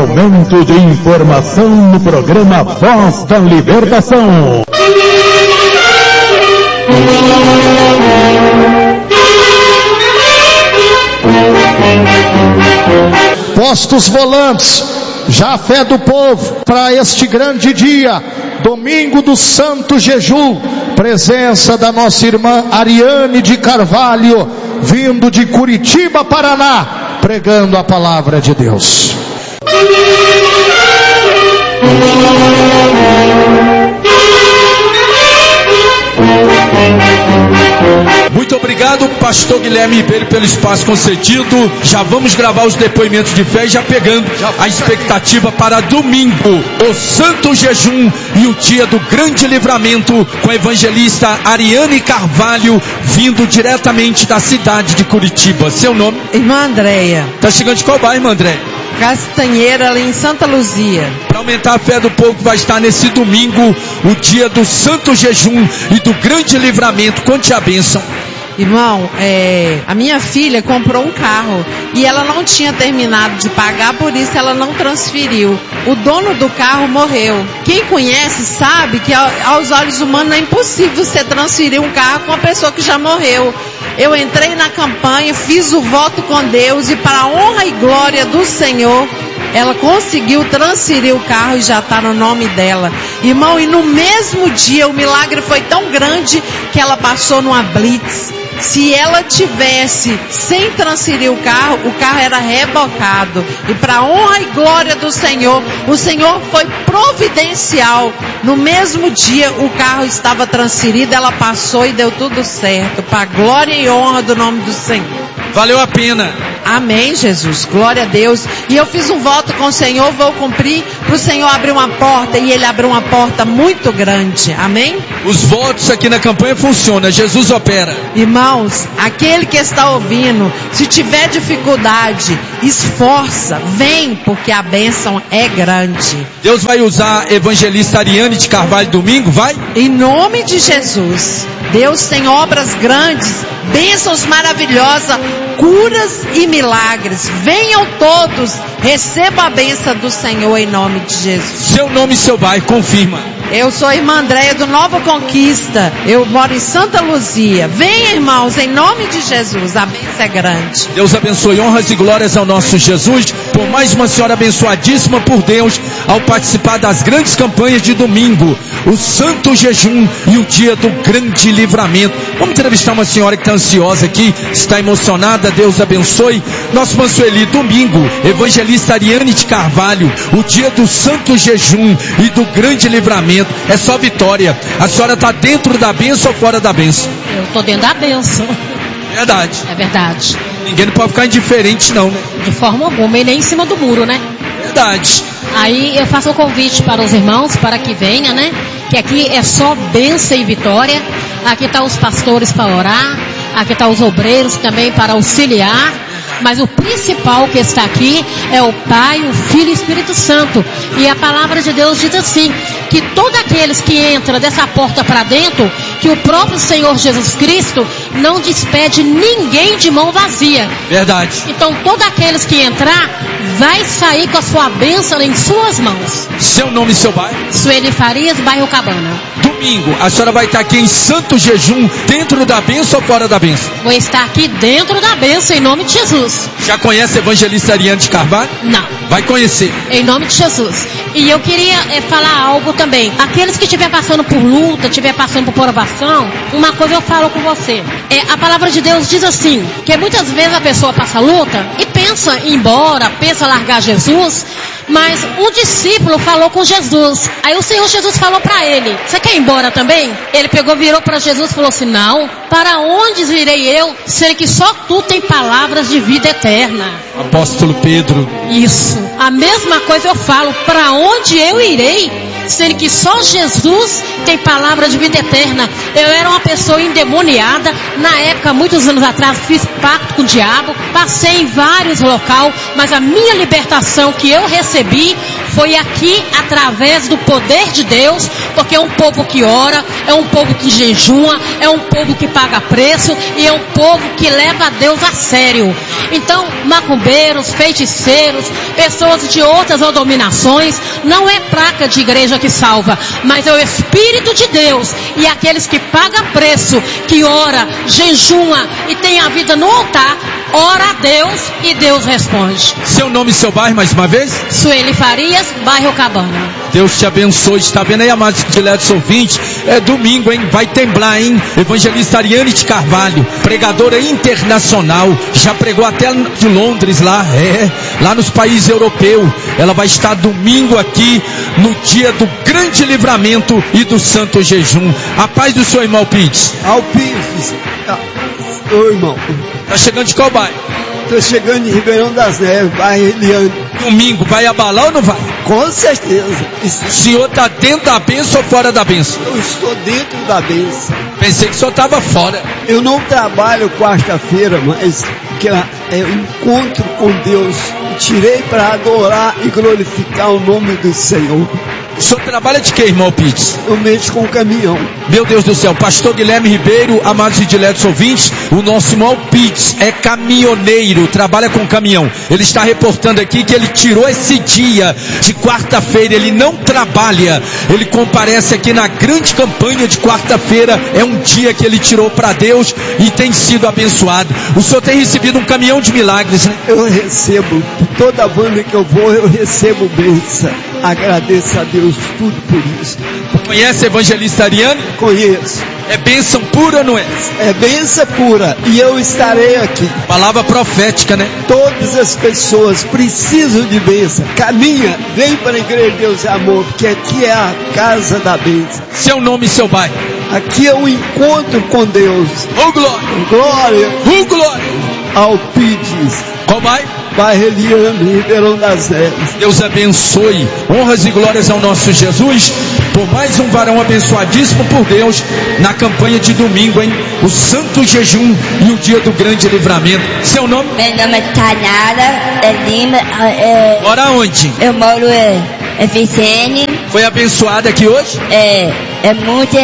Momento de informação no programa Voz da Libertação. Postos volantes, já a fé do povo para este grande dia, domingo do Santo Jejum, presença da nossa irmã Ariane de Carvalho, vindo de Curitiba, Paraná, pregando a palavra de Deus. Muito obrigado, pastor Guilherme Ribeiro, pelo espaço concedido. Já vamos gravar os depoimentos de fé, já pegando a expectativa para domingo, o Santo Jejum e o dia do grande livramento, com a evangelista Ariane Carvalho, vindo diretamente da cidade de Curitiba. Seu nome? Irmã Andréia. Tá chegando de qual bairro, irmã Andréia? Castanheira, ali em Santa Luzia. Para aumentar a fé do povo, vai estar nesse domingo, o dia do Santo Jejum e do grande livramento. Conte a bênção. Irmão, a minha filha comprou um carro e ela não tinha terminado de pagar, por isso ela não transferiu. O dono do carro morreu. Quem conhece sabe que aos olhos humanos é impossível você transferir um carro com uma pessoa que já morreu. Eu entrei na campanha, fiz o voto com Deus e para a honra e glória do Senhor, ela conseguiu transferir o carro e já está no nome dela. Irmão, e no mesmo dia o milagre foi tão grande que ela passou numa blitz. Se ela tivesse sem transferir o carro era rebocado. E para a honra e glória do Senhor, o Senhor foi providencial. No mesmo dia o carro estava transferido, ela passou e deu tudo certo. Para a glória e honra do nome do Senhor. Valeu a pena. Amém, Jesus, glória a Deus. E eu fiz um voto com o Senhor, vou cumprir, para o Senhor abrir uma porta, e Ele abriu uma porta muito grande, amém? Os votos aqui na campanha funcionam, Jesus opera. Irmãos, aquele que está ouvindo, se tiver dificuldade, esforça, vem, porque a bênção é grande. Deus vai usar a evangelista Ariane de Carvalho domingo, vai? Em nome de Jesus. Deus tem obras grandes, bênçãos maravilhosas, curas e milagres. Venham todos, recebam a bênção do Senhor em nome de Jesus. Seu nome e seu bairro, confirma. Eu sou a irmã Andréia do Nova Conquista. Eu moro em Santa Luzia. Venham, irmãos, em nome de Jesus. A bênção é grande. Deus abençoe, honras e glórias ao nosso Jesus. Por mais uma senhora abençoadíssima por Deus, ao participar das grandes campanhas de domingo, o Santo Jejum e o dia do grande livramento. Vamos entrevistar uma senhora que está ansiosa aqui, está emocionada. Deus abençoe. Nosso Mansueli, domingo, evangelista Ariane de Carvalho, o dia do Santo Jejum e do grande livramento. É só vitória. A senhora está dentro da bênção ou fora da bênção? Eu estou dentro da bênção. Verdade. É verdade. Ninguém não pode ficar indiferente não, né? De forma alguma, e nem em cima do muro, né? Verdade. Aí eu faço um convite para os irmãos, para que venham, né? Que aqui é só bênção e vitória. Aqui estão os pastores para orar. Aqui estão os obreiros também para auxiliar. Mas o principal que está aqui é o Pai, o Filho e o Espírito Santo. E a palavra de Deus diz assim, que todos aqueles que entram dessa porta para dentro, que o próprio Senhor Jesus Cristo não despede ninguém de mão vazia. Verdade. Então todos aqueles que entrar, vai sair com a sua bênção em suas mãos. Seu nome e seu bairro? Sueli Farias, bairro Cabana. Domingo, a senhora vai estar aqui em Santo Jejum, dentro da bênção ou fora da bênção? Vou estar aqui dentro da bênção, em nome de Jesus. Já conhece a evangelista Ariane de Carvalho? Não. Vai conhecer. Em nome de Jesus. E eu queria falar algo também. Aqueles que estiver passando por luta, estiver passando por provação, uma coisa eu falo com você. A palavra de Deus diz assim, que muitas vezes a pessoa passa luta e pensa em ir embora, pensa em largar Jesus, mas um discípulo falou com Jesus. Aí o Senhor Jesus falou para ele, você quer ir embora também? Ele pegou, virou para Jesus e falou assim, não, para onde irei eu, sendo que só tu tem palavras de vida eterna. Apóstolo Pedro. Isso. A mesma coisa eu falo, para onde eu irei, sendo que só Jesus tem palavra de vida eterna. Eu era uma pessoa endemoniada, na época, muitos anos atrás, fiz pacto com o diabo, passei em vários locais, mas a minha libertação que eu recebi foi aqui através do poder de Deus, porque é um povo que ora, é um povo que jejua, é um povo que paga preço e é um povo que leva a Deus a sério. Então, macumbeiros, feiticeiros, pessoas de outras denominações, não é placa de igreja que salva, mas é o Espírito de Deus e aqueles que pagam preço, que ora, jejua e tem a vida no altar, ora a Deus e Deus responde. Seu nome e seu bairro mais uma vez? Sueli Farias, bairro Cabana. Deus te abençoe. Está vendo aí, amados diletos ouvintes? É domingo, hein? Vai temblar, hein? Evangelista Ariane de Carvalho, pregadora internacional, já pregou até de Londres lá, lá nos países europeus. Ela vai estar domingo aqui, no dia do grande livramento e do santo jejum. A paz do seu irmão Alpides. Alpides, ô irmão. Tá chegando de qual bairro? Tô chegando de Ribeirão das Neves, bairro Eliane. Domingo, vai abalar ou não vai? Com certeza. O senhor está dentro da bênção ou fora da bênção? Eu estou dentro da bênção. Pensei que o senhor estava fora. Eu não trabalho quarta-feira, mas que é um encontro com Deus. Tirei para adorar e glorificar o nome do Senhor. O senhor trabalha de quê, irmão Pitts? Eu mexo com caminhão. Meu Deus do céu, pastor Guilherme Ribeiro, amados e diletos ouvintes, o nosso irmão Pitts é caminhoneiro, trabalha com caminhão. Ele está reportando aqui que ele tirou esse dia de quarta-feira, ele não trabalha, ele comparece aqui na grande campanha de quarta-feira, é um dia que ele tirou para Deus e tem sido abençoado. O senhor tem recebido um caminhão de milagres, né? Eu recebo, toda banda que eu vou, eu recebo bênção. Agradeço a Deus tudo por isso. Conhece a evangelista Ariane? Conheço. É bênção pura, não é? É bênção pura. E eu estarei aqui. Palavra profética, né? Todas as pessoas precisam de bênção. Caminha, vem para a igreja de Deus e Amor, porque aqui é a casa da bênção. Seu nome e seu bairro? Aqui é um encontro com Deus. Oh glória! Glória! Oh glória! Alpides. Qual bairro? Bairro Eliane, Ribeirão das Neves. Deus abençoe, honras e glórias ao nosso Jesus, por mais um varão abençoadíssimo por Deus, na campanha de domingo, hein? O santo jejum e o dia do grande livramento. Seu nome? Meu nome é Tanara Lima. Mora onde? Eu moro em Vicene. Foi abençoada aqui hoje? É muito,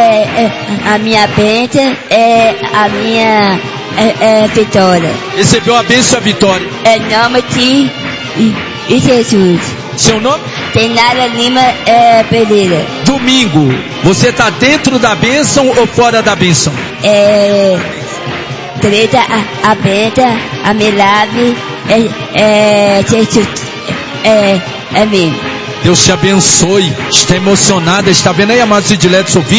a minha bênção é a minha vitória. Recebeu a bênção e a vitória. Em nome de Jesus. Seu nome? Tenara Lima Pereira. Domingo, você está dentro da bênção ou fora da bênção? Treta, a bênção, a milagre, Jesus, é mesmo. Deus te abençoe. Está emocionada, está vendo aí, amados e diletos ouvintes?